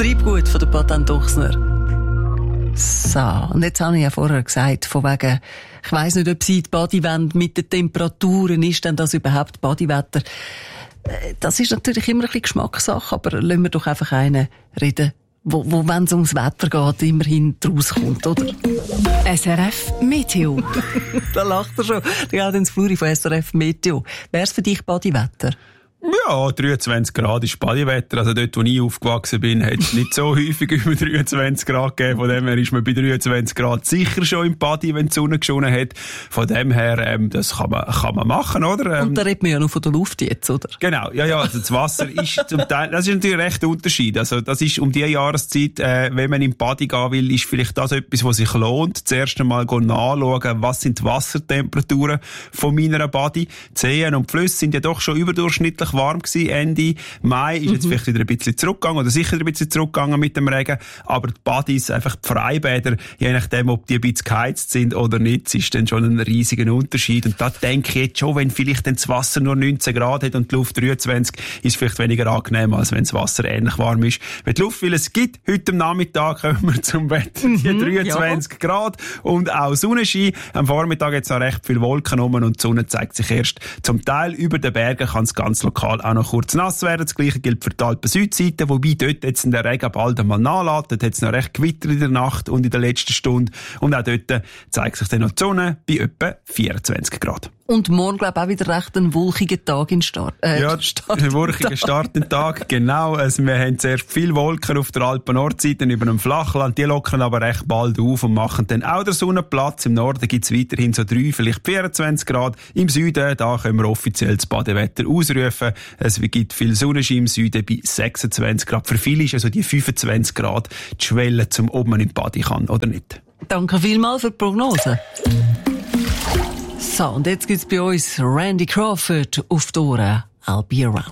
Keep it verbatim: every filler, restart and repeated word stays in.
Treibgut von der Patent Ochsner. So, und jetzt habe ich ja vorher gesagt, von wegen, ich weiss nicht, ob Sie die Badewände mit den Temperaturen ist, denn das überhaupt Badewetter. Das ist natürlich immer ein bisschen Geschmackssache, aber lassen wir doch einfach einen reden, wo, wo wenn es ums Wetter geht, immerhin rauskommt, oder? S R F Meteo. Da lacht er schon. Der geht ins Fluri von S R F Meteo. Wär's für dich Badewetter? Ja, dreiundzwanzig Grad ist Badewetter. Also dort, wo ich aufgewachsen bin, hat es nicht so häufig über dreiundzwanzig Grad gegeben. Von dem her ist man bei dreiundzwanzig Grad sicher schon im Badi, wenn die Sonne geschonen hat. Von dem her, ähm, das kann man, kann man machen, oder? Ähm, Und da redet man ja noch von der Luft jetzt, oder? Genau, ja, ja, also das Wasser ist zum Teil, das ist natürlich recht ein Unterschied. Also das ist um die Jahreszeit, äh, wenn man im Badi gehen will, ist vielleicht das etwas, was sich lohnt. Zuerst einmal nachschauen, was sind die Wassertemperaturen von meiner Badi. Die Seen und die Flüsse sind ja doch schon überdurchschnittlich warm gewesen. Ende Mai ist jetzt mhm. vielleicht wieder ein bisschen zurückgegangen oder sicher ein bisschen zurückgegangen mit dem Regen. Aber die Badis, einfach die Freibäder, je nachdem, ob die ein bisschen geheizt sind oder nicht, ist dann schon ein riesiger Unterschied. Und da denke ich jetzt schon, wenn vielleicht dann das Wasser nur neunzehn Grad hat und die Luft dreiundzwanzig, ist es vielleicht weniger angenehm, als wenn das Wasser ähnlich warm ist. Wenn die Luft, weil es gibt, heute am Nachmittag kommen wir zum Wetter, mhm, die dreiundzwanzig ja. Grad und auch Sonnenschein. Am Vormittag jetzt noch recht viele Wolken rum und die Sonne zeigt sich erst zum Teil über den Bergen, kann es ganz lokal auch noch kurz nass werden. Das Gleiche gilt für die Alpen-Südseite, wobei dort jetzt in der Regen bald einmal nachlässt. Dort hat es noch recht Gewitter in der Nacht und in der letzten Stunde. Und auch dort zeigt sich dann noch die Sonne bei etwa vierundzwanzig Grad. Und morgen, glaube ich, auch wieder recht ein wolkiger Tag in Start. Äh, ja, ein wolkiger Start in Tag, genau. Also wir haben zuerst viele Wolken auf der Alpen-Nordseite über dem Flachland. Die lockern aber recht bald auf und machen dann auch der Sonne Platz. Im Norden gibt es weiterhin so drei, vielleicht vierundzwanzig Grad. Im Süden, da können wir offiziell das Badewetter ausrufen. Es gibt viel Sonnenschein im Süden bei sechsundzwanzig Grad. Für viele ist also die fünfundzwanzig Grad die Schwelle, zum ob man in die Badi kann oder nicht. Danke vielmals für die Prognose. So, und jetzt gibt's bei uns Randy Crawford auf die Ohren. I'll be around.